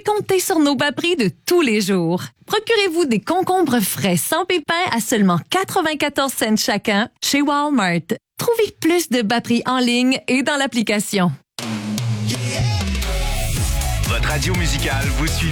compter sur nos bas prix de tous les jours. Procurez-vous des concombres frais sans pépins à seulement 94 cents chacun chez Walmart. Trouvez plus de bas prix en ligne et dans l'application. Votre radio musicale vous suit